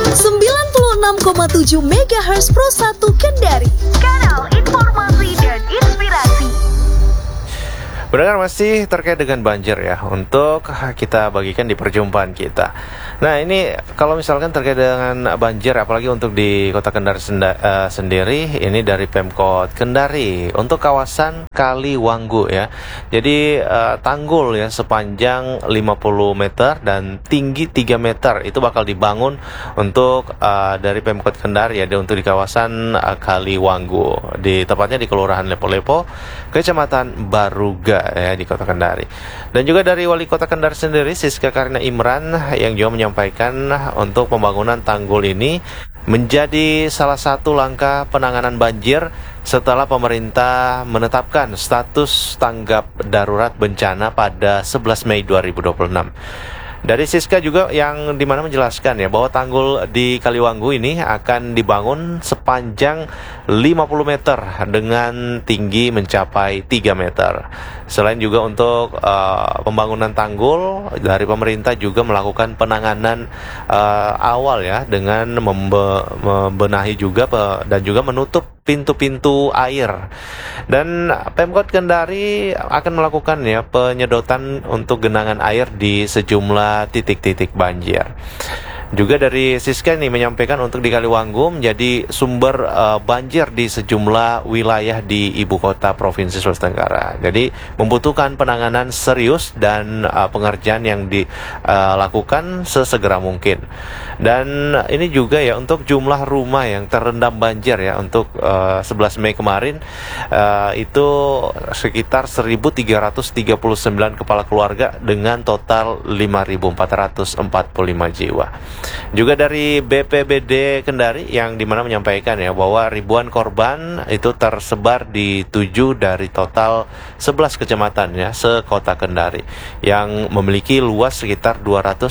96,7 MHz Pro 1 Kendari. Kanal Informasi dan Inspirasi. Pendengar, masih terkait dengan banjir ya, untuk kita bagikan di perjumpaan kita. Nah, ini kalau misalkan terkait dengan banjir, apalagi untuk di Kota Kendari sendiri, ini dari Pemkot Kendari untuk kawasan Kali Wanggu ya. Jadi tanggul ya sepanjang 50 meter dan tinggi 3 meter itu bakal dibangun untuk dari Pemkot Kendari ya, untuk di kawasan Kali Wanggu, tepatnya di Kelurahan Lepo-Lepo, Kecamatan Baruga ya, di Kota Kendari. Dan juga dari Wali Kota Kendari sendiri, Siska Karina Imran, yang juga menyampaikan untuk pembangunan tanggul ini menjadi salah satu langkah penanganan banjir setelah pemerintah menetapkan status tanggap darurat bencana pada 11 Mei 2026. Dari Siska juga yang dimana menjelaskan ya bahwa tanggul di Kaliwanggu ini akan dibangun sepanjang 50 meter dengan tinggi mencapai 3 meter. Selain juga untuk pembangunan tanggul, dari pemerintah juga melakukan penanganan awal ya dengan membenahi juga dan juga menutup pintu-pintu air. Dan Pemkot Kendari akan melakukan ya penyedotan untuk genangan air di sejumlah titik-titik banjir. Juga dari Siska nih menyampaikan untuk di Kaliwanggu menjadi sumber banjir di sejumlah wilayah di ibu kota Provinsi Sulawesi Tenggara. Jadi membutuhkan penanganan serius dan pengerjaan yang dilakukan sesegera mungkin. Dan ini juga ya untuk jumlah rumah yang terendam banjir ya, untuk 11 Mei kemarin itu sekitar 1.339 kepala keluarga dengan total 5.445 jiwa. Juga dari BPBD Kendari yang dimana menyampaikan ya bahwa ribuan korban itu tersebar di 7 dari total 11 kecamatan ya se-Kota Kendari yang memiliki luas sekitar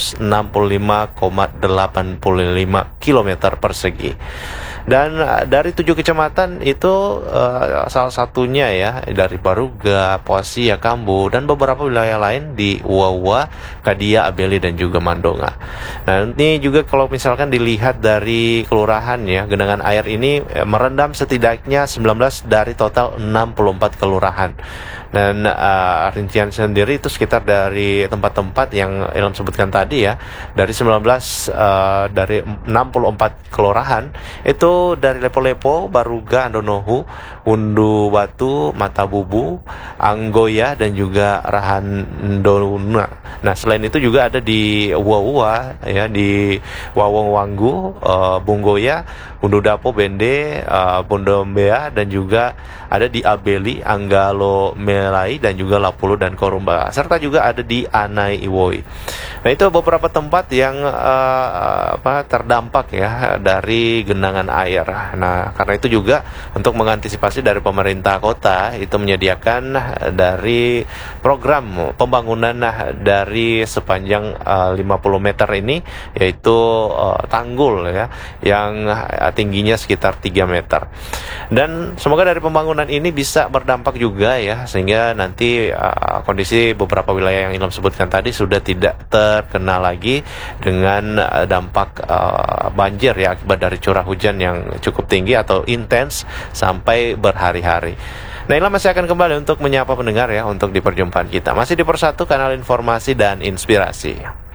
265,85 km persegi. Dan dari 7 kecamatan itu salah satunya ya dari Baruga, Poasia, Kambu, dan beberapa wilayah lain di Wawa, Kadia, Abeli, dan juga Mandonga. Nah, ini juga kalau misalkan dilihat dari kelurahan ya, genangan air ini merendam setidaknya 19 dari total 64 kelurahan. Dan rincian sendiri itu sekitar dari tempat-tempat yang Ilham sebutkan tadi ya, dari 19 dari 64 kelurahan itu dari Lepo-Lepo, Baruga, Andonohu, Undu Batu, Mata Bubu, Anggoya, dan juga Rahandona. Nah, selain itu juga ada di Wawa ya, di Wawong Wanggu, Bunggoya, Undu Dapo, Bende, Bondombea, dan juga ada di Abeli, Anggalo Melai, dan juga Lapulu dan Korumba, serta juga ada di Anai Iwoi. Nah, itu beberapa tempat yang terdampak ya dari genangan air. Nah, karena itu juga untuk mengantisipasi dari pemerintah kota itu menyediakan dari program pembangunan dari sepanjang 50 meter ini, yaitu tanggul ya yang tingginya sekitar 3 meter. Dan semoga dari pembangunan ini bisa berdampak juga ya, sehingga nanti kondisi beberapa wilayah yang Ilham sebutkan tadi sudah tidak terkena lagi dengan dampak banjir ya akibat dari curah hujan yang cukup tinggi atau intens sampai berhari-hari. Nah, Ilham masih akan kembali untuk menyapa pendengar ya untuk di perjumpaan kita. Masih di Persatu, Kanal Informasi dan Inspirasi.